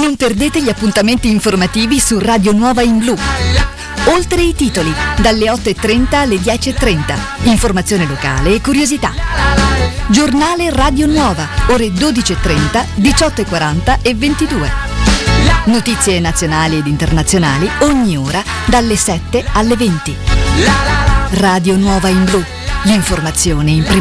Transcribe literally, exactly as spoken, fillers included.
Non perdete gli appuntamenti informativi su Radio Nuova in Blu. Oltre i titoli, dalle otto e trenta alle dieci e trenta. Informazione locale e curiosità. Giornale Radio Nuova, ore dodici e trenta, diciotto e quaranta e ventidue. Notizie nazionali ed internazionali ogni ora dalle sette alle venti. Radio Nuova in Blu, l'informazione in prima